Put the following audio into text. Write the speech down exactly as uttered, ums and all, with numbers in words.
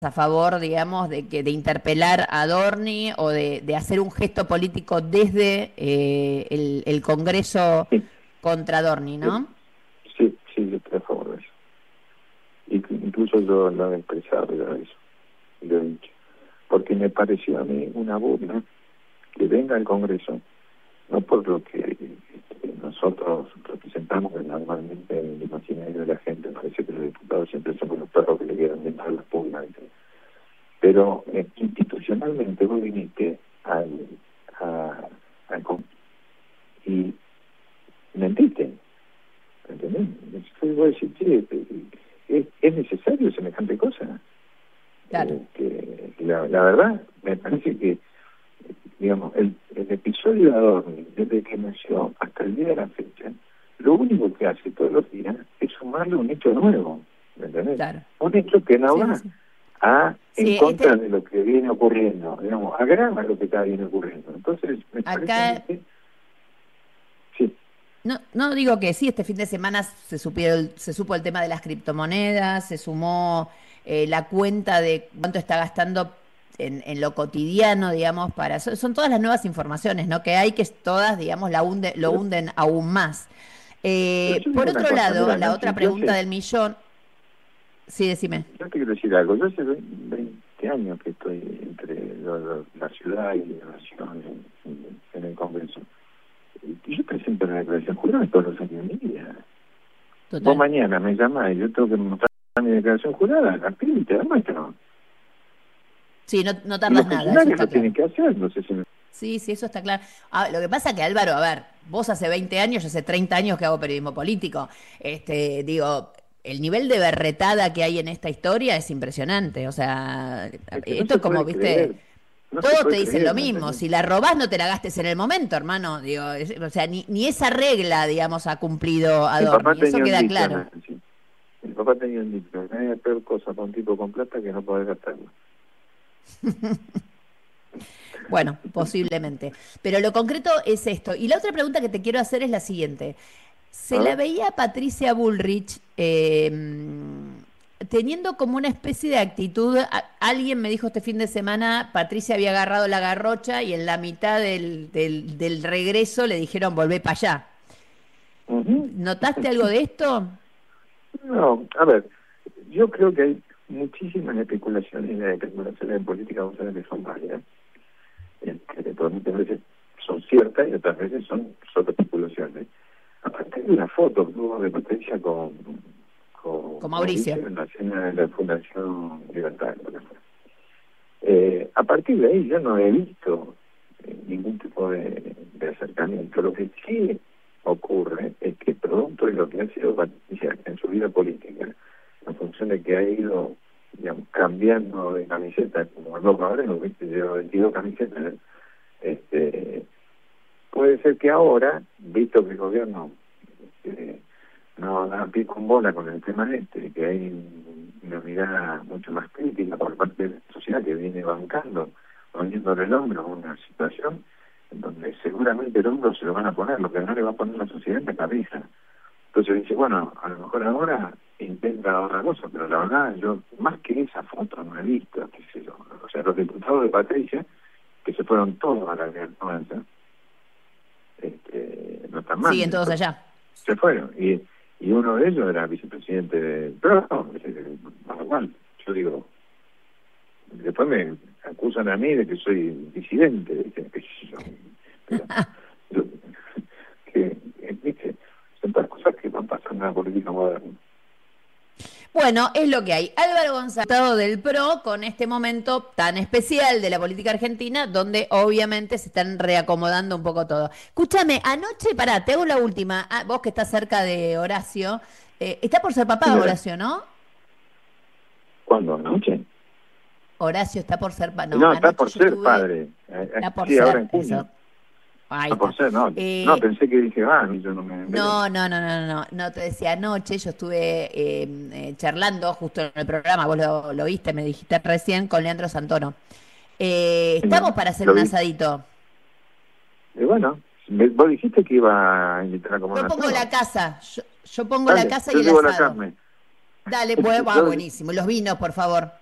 a favor, digamos, de que de interpelar a Adorni o de, de hacer un gesto político desde eh, el, el Congreso Sí, contra Adorni, sí, ¿no? sí, sí, yo estoy a favor de eso. Y que incluso yo lo he expresado ya eso, lo he dicho. Porque me pareció a mí una burla que venga al Congreso, no por lo que este, nosotros representamos, que normalmente en el imaginario de la gente parece que los diputados siempre son los perros que le quedan dentro de las pugnas. Pero eh, institucionalmente vos viniste al, a, al Congreso y mentiste, ¿entendés? Entonces vos decís, che, ¿es, es necesario semejante cosa? Claro. Eh, que la, la verdad, me parece que, digamos, el, el episodio de Adorni, desde que nació hasta el día de la fecha, lo único que hace todos los días es sumarle un hecho nuevo, ¿me entendés? Claro. Un hecho que no Sí, va sí. a en Sí, contra este, de lo que viene ocurriendo, digamos, agrava lo que está viene ocurriendo. Entonces, me parece a mí acá, que, sí, no, no digo que sí, este fin de semana se supieron, se supo el tema de las criptomonedas, se sumó eh, la cuenta de cuánto está gastando en, en lo cotidiano, digamos, para son, son todas las nuevas informaciones, ¿no? Que hay que todas, digamos, la hunde, lo pero, hunden aún más. pero Eh, yo por digo una otro cosa, lado, mira, la no, otra yo pregunta sé, del millón, sí, decime. yo te quiero decir algo, yo hace veinte años que estoy entre lo- lo- la ciudad y la nación en, en- en el Congreso. Y yo presento la declaración jurada todos los años de mi vida. Vos Total. mañana me llamás y yo tengo que mostrar mi declaración jurada, la pido y te la muestro. Sí, no, no Y los tardas nada, eso funcionarios está lo tienen claro. que hacer, no sé si me... Sí, sí, eso está claro. Ah, lo que pasa que Álvaro, a ver, vos hace veinte años, yo hace treinta años que hago periodismo político. Este, digo, el nivel de berretada que hay en esta historia es impresionante. O sea, Es que no esto se es como, puede viste, creer, no se todos te puede dicen lo creer, ¿me mismo. entendés? Si la robás, no te la gastes en el momento, hermano. Digo, es- o sea, ni, ni esa regla, digamos, ha cumplido Mi papá Adorni. Eso tenía un queda dicho, claro. Nancy. Mi papá tenía un dicho, no hay peor cosa para un tipo con plata que no poder gastarlo. Bueno, posiblemente. Pero lo concreto es esto. Y la otra pregunta que te quiero hacer es la siguiente. Se A la ver, veía a Patricia Bullrich eh, teniendo como una especie de actitud. a- alguien me dijo este fin de semana, Patricia había agarrado la garrocha y en la mitad del, del- del regreso le dijeron volvé para allá. ujú. ¿Notaste algo de esto? No, a ver, yo creo que hay muchísimas especulaciones y las especulaciones en política, vamos a ver que son varias, este, que muchas veces son ciertas y otras veces son solo especulaciones. A partir de una foto que hubo de Patricia con, con Con Mauricio. Mauricio en la cena de la Fundación Libertad, creo que fue. Eh, a partir de ahí yo no he visto eh, ningún tipo de, de acercamiento. Lo que sí ocurre es que producto de lo que ha sido Patricia en su vida política, en función de que ha ido, digamos, cambiando de camiseta, como el Loco Abreu, ¿viste? Lleva veintidós camisetas, este, puede ser que ahora, visto que el gobierno eh, no da pie con bola con el tema este, que hay una mirada mucho más crítica por parte de la sociedad que viene bancando, poniéndole el hombro a una situación en donde seguramente el hombro se lo van a poner, lo que no le va a poner la sociedad en la cabeza. Entonces dice, bueno, a lo mejor ahora intenta otra cosa, pero la verdad yo, más que esa foto no he visto, qué sé yo. O sea, los diputados de Patricia, que se fueron todos a la alianza, este, no están mal, Siguen todos allá. se fueron. Y, y uno de ellos era vicepresidente de... Pero no, más igual, yo digo, después me acusan a mí de que soy disidente, ¿viste? Qué sé yo, pero, yo, que, eh, ¿viste? Son todas cosas que van pasando en la política moderna. Bueno, es lo que hay. Álvaro González, diputado del P R O, con este momento tan especial de la política argentina, donde obviamente se están reacomodando un poco todo. Escúchame, anoche, pará, te hago la última. Ah, vos que estás cerca de Horacio, eh, está por ser papá Mira, Horacio, ¿no? ¿cuándo? ¿Anoche? Horacio está por ser papá. No, No, está anoche por yo ser estuve, padre. Eh, eh, está por sí, ahora ser, en junio. eso. Ahí Está por está. ser, no. No, Eh, pensé que dije, ah, yo no me enteré. No, no, no, no, no, no te decía anoche, yo estuve eh, eh, charlando justo en el programa, vos lo, lo viste, me dijiste recién, con Leandro Santoro. Eh, estamos Señor, para hacer lo un vi. asadito. Y bueno, me- vos dijiste que iba a invitar a comer un Yo pongo la asado. casa, yo, yo pongo la Dale, casa yo y el llevo la asado. carne. Dale, pues, va, Yo buenísimo. Los vinos, por favor.